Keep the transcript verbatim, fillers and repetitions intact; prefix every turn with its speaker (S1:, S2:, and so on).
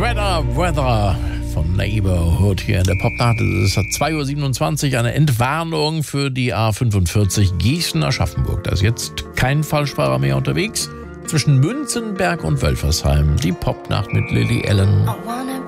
S1: Weather, Weather von Neighborhood hier in der Popnacht. Es ist zwei Uhr siebenundzwanzig, eine Entwarnung für die A fünfundvierzig Gießen-Aschaffenburg. Da ist jetzt kein Falschfahrer mehr unterwegs. Zwischen Münzenberg und Wölfersheim. Die Popnacht mit Lily Allen.